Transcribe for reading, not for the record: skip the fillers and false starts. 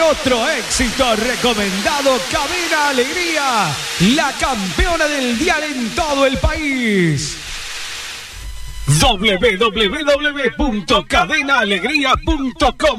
Otro éxito recomendado, Cadena Alegría, la campeona del dial en todo el país. www.cadenaalegría.com